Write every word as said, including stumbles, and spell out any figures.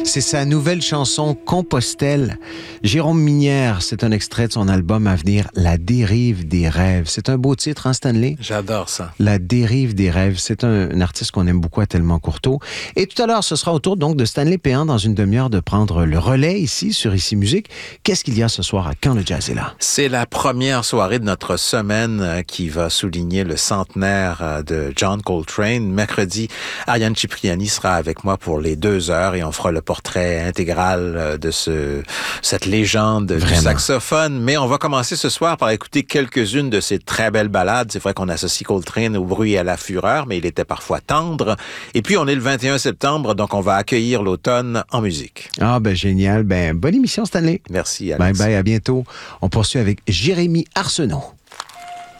C'est sa nouvelle chanson Compostelle. Jérôme Minière, c'est un extrait de son album à venir, La dérive des rêves. C'est un beau titre, hein, Stanley? J'adore ça. La dérive des rêves. C'est un, un artiste qu'on aime beaucoup à Tellement Courteau. Et tout à l'heure, ce sera au tour donc de Stanley Péan dans une demi-heure de prendre le relais ici sur Ici Musique. Qu'est-ce qu'il y a ce soir à Quand le jazz est là? C'est la première soirée de notre semaine qui va souligner le centenaire de John Coltrane. Mercredi, Ariane Cipriani sera avec moi pour les deux heures et on fera le portrait intégral de ce, cette légende Vraiment. Du saxophone. Mais on va commencer ce soir par écouter quelques-unes de ses très belles ballades. C'est vrai qu'on associe Coltrane au bruit et à la fureur, mais il était parfois tendre. Et puis, on est le vingt et un septembre, donc on va accueillir l'automne en musique. Ah, ben génial. Ben, bonne émission, Stanley. Merci, Alex. Bye bye, à bientôt. On poursuit avec Jérémy Arsenault.